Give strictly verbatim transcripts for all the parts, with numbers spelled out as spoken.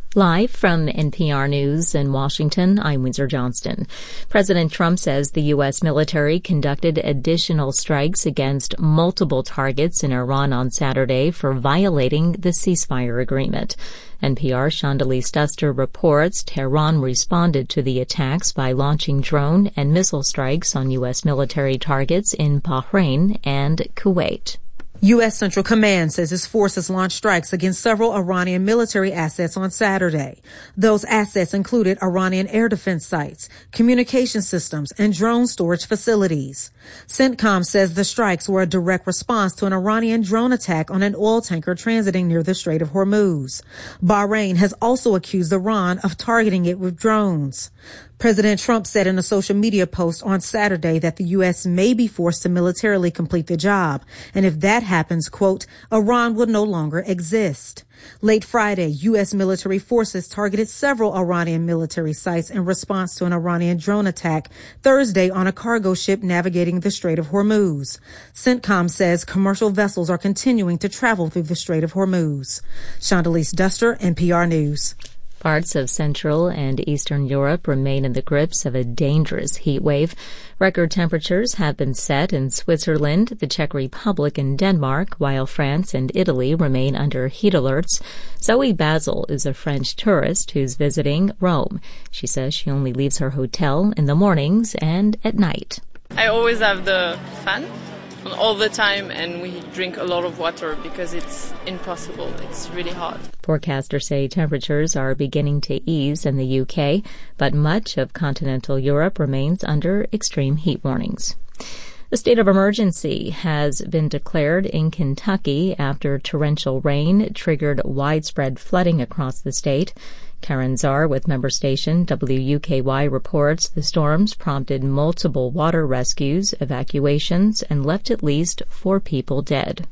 Live from N P R News in Washington, I'm Windsor Johnston. President Trump says the U S military conducted additional strikes against multiple targets in Iran on Saturday for violating the ceasefire agreement. N P R's Chandalise Duster reports Tehran responded to the attacks by launching drone and missile strikes on U S military targets in Bahrain and Kuwait. U S. Central Command says its forces launched strikes against several Iranian military assets on Saturday. Those assets included Iranian air defense sites, communication systems, and drone storage facilities. CENTCOM says the strikes were a direct response to an Iranian drone attack on an oil tanker transiting near the Strait of Hormuz. Bahrain has also accused Iran of targeting it with drones. President Trump said in a social media post on Saturday that the U S may be forced to militarily complete the job. And if that happens, quote, Iran will no longer exist. Late Friday, U S military forces targeted several Iranian military sites in response to an Iranian drone attack Thursday on a cargo ship navigating the Strait of Hormuz. CENTCOM says commercial vessels are continuing to travel through the Strait of Hormuz. Chandalise Duster, N P R News. Parts of Central and Eastern Europe remain in the grips of a dangerous heat wave. Record temperatures have been set in Switzerland, the Czech Republic, and Denmark, while France and Italy remain under heat alerts. Zoe Basil is a French tourist who's visiting Rome. She says she only leaves her hotel in the mornings and at night. I always have the fan all the time, and we drink a lot of water because it's impossible. It's really hot. Forecasters say temperatures are beginning to ease in the U K, but much of continental Europe remains under extreme heat warnings. The state of emergency has been declared in Kentucky after torrential rain triggered widespread flooding across the state. Karen Czar with member station W U K Y reports the storms prompted multiple water rescues, evacuations, and left at least four people dead.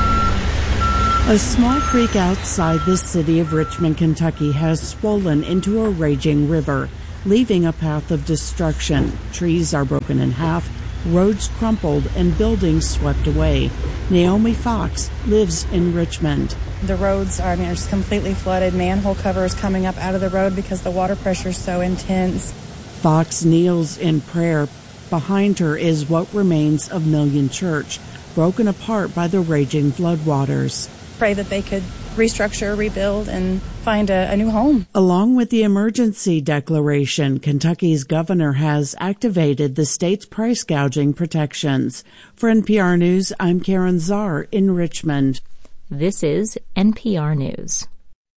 A small creek outside the city of Richmond, Kentucky has swollen into a raging river, leaving a path of destruction. Trees are broken in half, roads crumpled, and buildings swept away. Naomi Fox lives in Richmond. The roads are, I mean, are just completely flooded. Manhole covers coming up out of the road because the water pressure is so intense. Fox kneels in prayer. Behind her is what remains of Million Church, broken apart by the raging floodwaters. Pray that they could restructure, rebuild, and find a, a new home. Along with the emergency declaration, Kentucky's governor has activated the state's price gouging protections. For N P R News, I'm Karen Czar in Richmond. This is N P R News.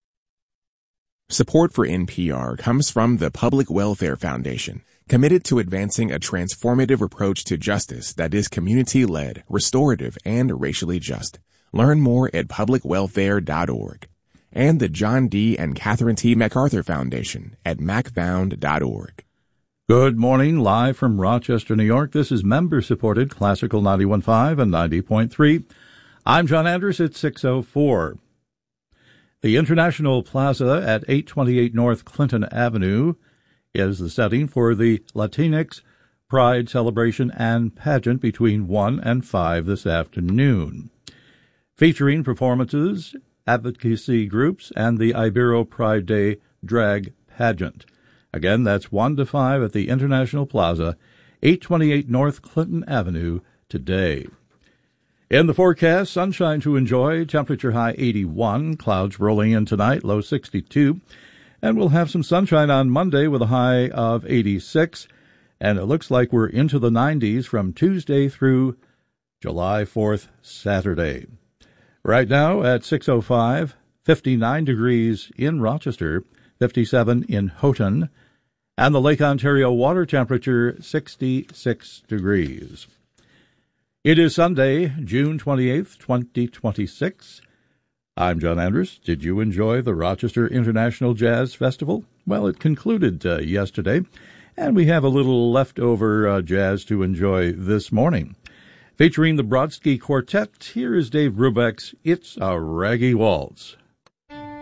Support for N P R comes from the Public Welfare Foundation, committed to advancing a transformative approach to justice that is community-led, restorative, and racially just. Learn more at public welfare dot org. And the John D. and Catherine T. MacArthur Foundation at mac found dot org. Good morning, live from Rochester, New York. This is member-supported Classical ninety-one point five and ninety point three. I'm John Andrews at six oh four. The International Plaza at eight twenty-eight North Clinton Avenue is the setting for the Latinx Pride Celebration and Pageant between one and five this afternoon, featuring performances, advocacy groups, and the Ibero Pride Day Drag Pageant. Again, that's one to five at the International Plaza, eight twenty-eight North Clinton Avenue today. In the forecast, sunshine to enjoy, temperature high eighty-one, clouds rolling in tonight, low sixty-two, and we'll have some sunshine on Monday with a high of eighty-six, and it looks like we're into the nineties from Tuesday through July fourth, Saturday. Right now at six oh five, fifty-nine degrees in Rochester, fifty-seven in Houghton, and the Lake Ontario water temperature sixty-six degrees. It is Sunday, June twenty-eighth, twenty twenty-six. I'm John Andrews. Did you enjoy the Rochester International Jazz Festival? Well, it concluded uh, yesterday, and we have a little leftover uh, jazz to enjoy this morning. Featuring the Brodsky Quartet, here is Dave Brubeck's It's a Raggy Waltz.